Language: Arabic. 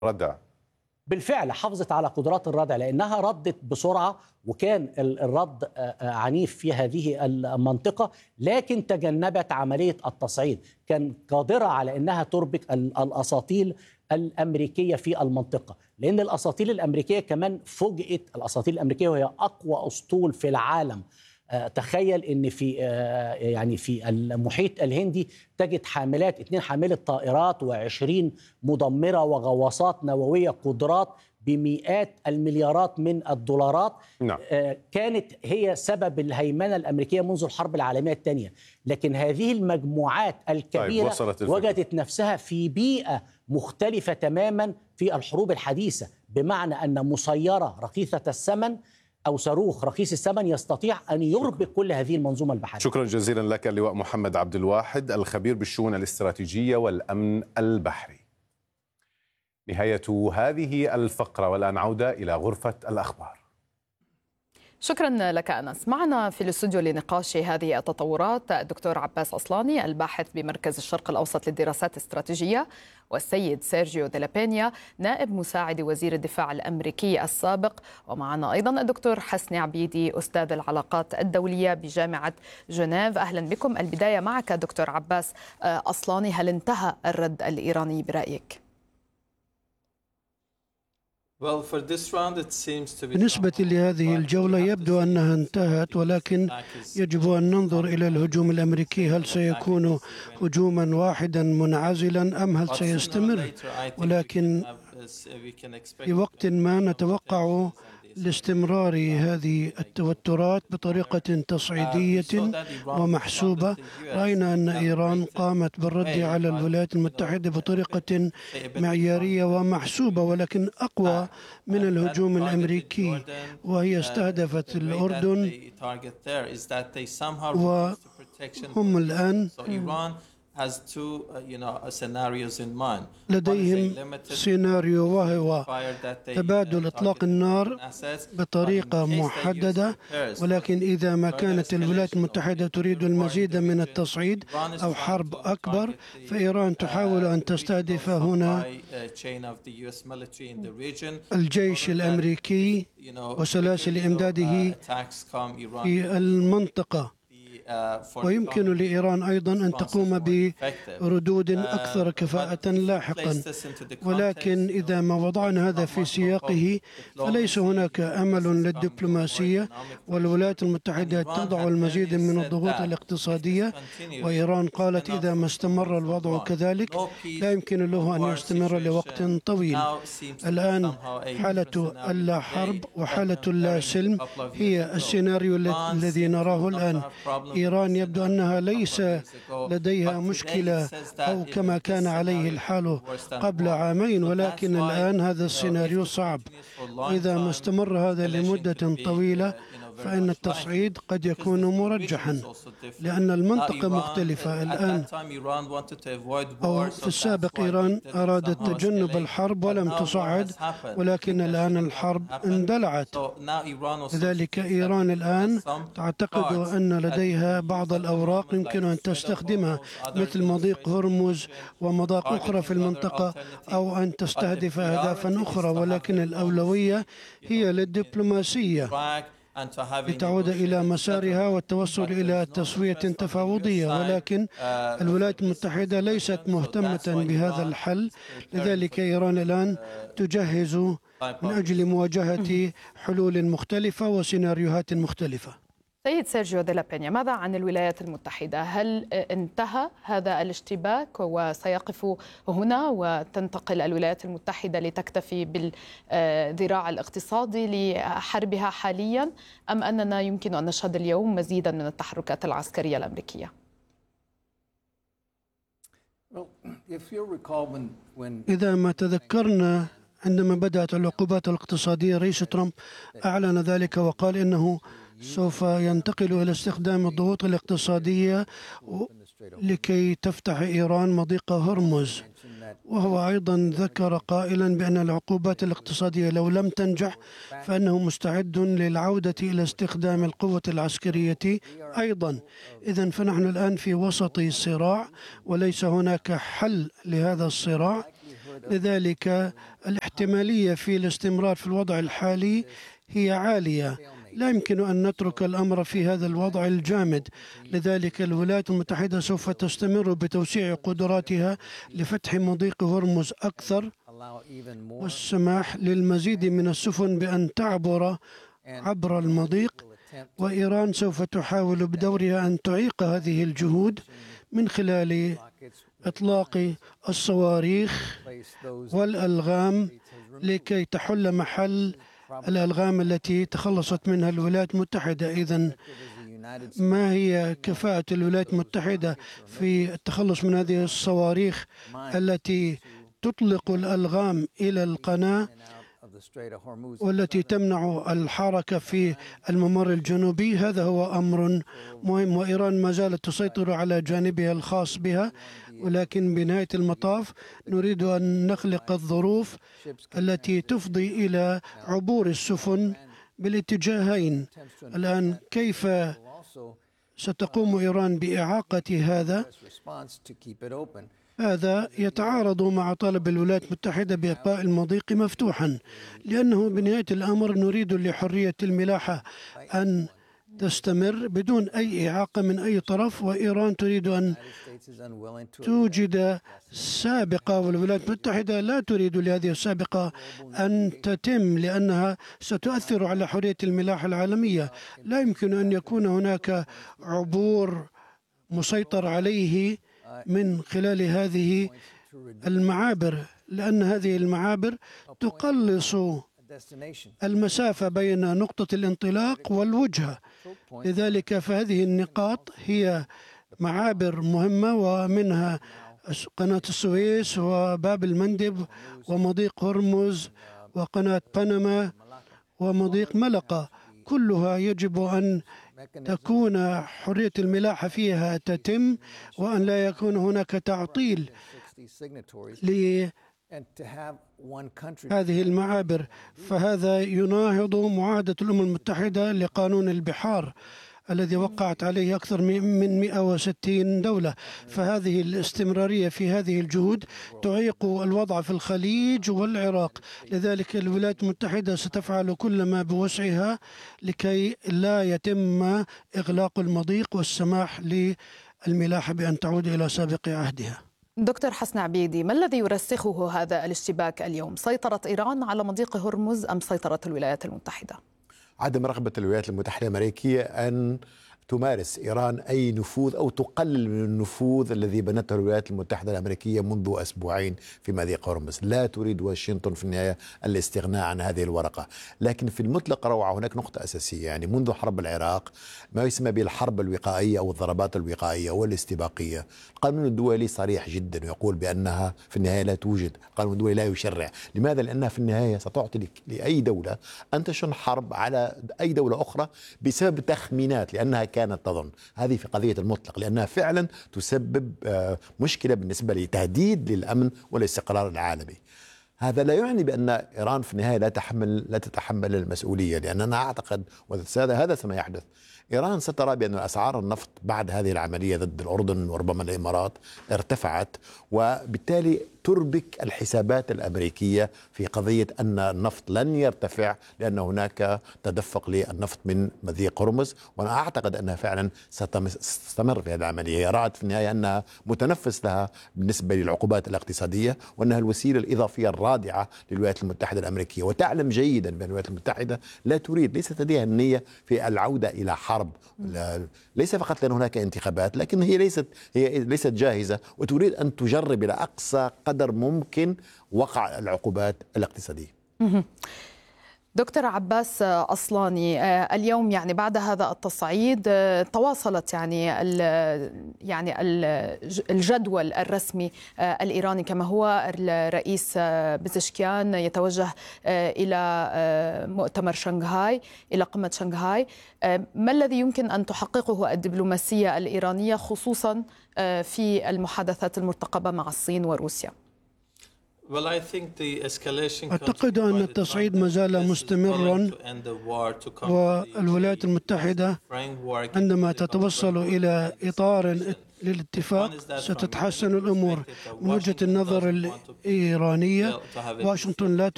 ردع. بالفعل حافظت على قدرات الردع لأنها ردت بسرعة، وكان الرد عنيف في هذه المنطقة، لكن تجنبت عملية التصعيد. كان قادرة على أنها تربك الأساطيل الأمريكية في المنطقة، لأن الأساطيل الأمريكية كمان فوجئت. الأساطيل الأمريكية وهي أقوى أسطول في العالم. تخيل ان في المحيط الهندي تجد حاملات 2 حاملة طائرات و20 مدمرة وغواصات نووية، قدرات بمئات المليارات من الدولارات. نعم. كانت هي سبب الهيمنة الأمريكية منذ الحرب العالمية الثانية. لكن هذه المجموعات الكبيرة وجدت نفسها في بيئة مختلفة تماما في الحروب الحديثة، بمعنى أن مسيرة رخيصة الثمن أو صاروخ رخيص الثمن يستطيع أن يربك كل هذه المنظومة البحرية. شكرا جزيلا لك اللواء محمد عبد الواحد، الخبير بالشؤون الاستراتيجية والأمن البحري. نهاية هذه الفقرة، والآن عودة إلى غرفة الأخبار. شكرا لك أنس. معنا في الاستوديو لنقاش هذه التطورات الدكتور عباس أصلاني، الباحث بمركز الشرق الأوسط للدراسات الاستراتيجية، والسيد سيرجيو دي لا بينيا، نائب مساعد وزير الدفاع الأمريكي السابق. ومعنا أيضا الدكتور حسني عبيدي، أستاذ العلاقات الدولية بجامعة جنيف. أهلا بكم. البداية معك دكتور عباس أصلاني، هل انتهى الرد الإيراني برأيك؟ بالنسبة لهذه الجولة يبدو أنها انتهت، ولكن يجب أن ننظر إلى الهجوم الأمريكي. هل سيكون هجوما واحدا منعزلا أم هل سيستمر؟ ولكن في وقت ما نتوقع لاستمرار هذه التوترات بطريقة تصعيدية ومحسوبة. رأينا أن إيران قامت بالرد على الولايات المتحدة بطريقة معيارية ومحسوبة، ولكن أقوى من الهجوم الأمريكي، وهي استهدفت الأردن، وهم الآن لديهم سيناريو، وهو تبادل إطلاق النار بطريقة محددة. ولكن إذا ما كانت الولايات المتحدة تريد المزيد من التصعيد أو حرب أكبر، فإيران تحاول أن تستهدف هنا الجيش الأمريكي وسلاسل إمداده في المنطقة. ويمكن لإيران أيضا أن تقوم بردود أكثر كفاءة لاحقا. ولكن إذا ما وضعنا هذا في سياقه، فليس هناك أمل للدبلوماسية، والولايات المتحدة تضع المزيد من الضغوط الاقتصادية، وإيران قالت إذا ما استمر الوضع كذلك لا يمكن له أن يستمر لوقت طويل. الآن حالة اللا حرب وحالة اللا سلم هي السيناريو الذي نراه الآن. إيران يبدو أنها ليس لديها مشكلة أو كما كان عليه الحال قبل عامين، ولكن الآن هذا السيناريو صعب. وإذا ما استمر هذا لمدة طويلة فإن التصعيد قد يكون مرجحا، لأن المنطقة مختلفة الآن. أو في السابق إيران أرادت تجنب الحرب ولم تصعد، ولكن الآن الحرب اندلعت. لذلك إيران الآن تعتقد أن لديها بعض الأوراق يمكن أن تستخدمها، مثل مضيق هرمز ومضاق أخرى في المنطقة، أو أن تستهدف أهدافا أخرى. ولكن الأولوية هي للدبلوماسية لتعود إلى مسارها والتوصل إلى تسوية تفاوضية. ولكن الولايات المتحدة ليست مهتمة بهذا الحل، لذلك إيران الآن تجهز من أجل مواجهة حلول مختلفة وسيناريوهات مختلفة. سيد سيرجيو دي لا بينيا، ماذا عن الولايات المتحدة؟ هل انتهى هذا الاشتباك وسيقف هنا وتنتقل الولايات المتحدة لتكتفي بالذراع الاقتصادي لحربها حاليا، أم أننا يمكن أن نشهد اليوم مزيدا من التحركات العسكرية الأمريكية؟ إذا ما تذكرنا عندما بدأت العقوبات الاقتصادية، رئيس ترامب أعلن ذلك وقال إنه سوف ينتقل إلى استخدام الضغوط الاقتصادية لكي تفتح إيران مضيق هرمز. وهو أيضا ذكر قائلا بأن العقوبات الاقتصادية لو لم تنجح فإنه مستعد للعودة إلى استخدام القوة العسكرية أيضا. إذن فنحن الآن في وسط صراع وليس هناك حل لهذا الصراع. لذلك الاحتمالية في الاستمرار في الوضع الحالي هي عالية. لا يمكن أن نترك الأمر في هذا الوضع الجامد. لذلك الولايات المتحدة سوف تستمر بتوسيع قدراتها لفتح مضيق هرمز أكثر والسماح للمزيد من السفن بأن تعبر عبر المضيق، وإيران سوف تحاول بدورها أن تعيق هذه الجهود من خلال إطلاق الصواريخ والألغام لكي تحل محل الألغام التي تخلصت منها الولايات المتحدة. إذن ما هي كفاءة الولايات المتحدة في التخلص من هذه الصواريخ التي تطلق الألغام إلى القناة والتي تمنع الحركة في الممر الجنوبي؟ هذا هو أمر مهم، وإيران ما زالت تسيطر على جانبها الخاص بها، ولكن بنهاية المطاف نريد أن نخلق الظروف التي تفضي إلى عبور السفن بالاتجاهين. الآن كيف ستقوم إيران بإعاقة هذا؟ هذا يتعارض مع طلب الولايات المتحدة بإبقاء المضيق مفتوحا، لأنه بنهاية الأمر نريد لحرية الملاحة أن تستمر بدون أي إعاقة من أي طرف، وإيران تريد أن توجد سابقة، والولايات المتحدة لا تريد لهذه السابقة أن تتم لأنها ستؤثر على حرية الملاحة العالمية. لا يمكن أن يكون هناك عبور مسيطر عليه من خلال هذه المعابر، لأن هذه المعابر تقلص المسافة بين نقطة الانطلاق والوجهة. لذلك فهذه النقاط هي معابر مهمة، ومنها قناة السويس وباب المندب ومضيق هرمز وقناة بنما ومضيق ملقا، كلها يجب أن تكون حرية الملاحة فيها تتم، وأن لا يكون هناك تعطيل لهذه المعابر. فهذا يناهض معاهدة الأمم المتحدة لقانون البحار الذي وقعت عليه أكثر من 160 دولة. فهذه الاستمرارية في هذه الجهود تعيق الوضع في الخليج والعراق. لذلك الولايات المتحدة ستفعل كل ما بوسعها لكي لا يتم إغلاق المضيق والسماح للملاحة بأن تعود إلى سابق عهدها. دكتور حسن عبيدي، ما الذي يرسخه هذا الاشتباك اليوم؟ سيطرة إيران على مضيق هرمز أم سيطرة الولايات المتحدة؟ عدم رغبة الولايات المتحدة الأمريكية أن تمارس إيران أي نفوذ أو تقلل من النفوذ الذي بنته الولايات المتحدة الأمريكية منذ أسبوعين في مضيق هرمز. لا تريد واشنطن في النهاية الاستغناء عن هذه الورقة، لكن في المطلق روعة هناك نقطة أساسية. يعني منذ حرب العراق ما يسمى بالحرب الوقائية أو الضربات الوقائية والاستباقية، القانون الدولي صريح جدا ويقول بأنها في النهاية لا توجد. القانون الدولي لا يشرع. لماذا؟ لأنها في النهاية ستعطي لأي دولة أن تشن حرب على أي دولة أخرى بسبب تخمينات، لأنها كانت تظن هذه في قضية المطلق، لأنها فعلا تسبب مشكلة بالنسبة لتهديد للأمن والاستقرار العالمي. هذا لا يعني بأن إيران في النهاية لا تتحمل المسؤولية، لأننا أعتقد وهذا ما يحدث. إيران سترى بأن أسعار النفط بعد هذه العملية ضد الأردن وربما الإمارات ارتفعت، وبالتالي تربك الحسابات الأمريكية في قضية أن النفط لن يرتفع لأن هناك تدفق للنفط من مضيق هرمز. وأنا أعتقد أنها فعلا ستستمر في هذه العملية. هي رأت في النهاية أنها متنفس لها بالنسبة للعقوبات الاقتصادية، وأنها الوسيلة الإضافية الرادعة للولايات المتحدة الأمريكية، وتعلم جيدا بأن الولايات المتحدة لا تريد، ليست لديها النية في العودة إلى حرب. ليس فقط لأن هناك انتخابات، لكن هي ليست جاهزة، وتريد أن تجرب إلى أقصى قدر ممكن وقع العقوبات الاقتصادية. دكتور عباس أصلاني، اليوم يعني بعد هذا التصعيد تواصلت يعني الجدول الرسمي الإيراني كما هو الرئيس بزشكيان يتوجه إلى مؤتمر شنغهاي، إلى قمة شنغهاي. ما الذي يمكن أن تحققه الدبلوماسية الإيرانية خصوصا في المحادثات المرتقبة مع الصين وروسيا؟ أعتقد أن التصعيد ما زال مستمرا، والولايات المتحدة عندما تتوصل إلى إطار للاتفاق ستتحسن الأمور. من وجهة النظر الإيرانية، واشنطن لا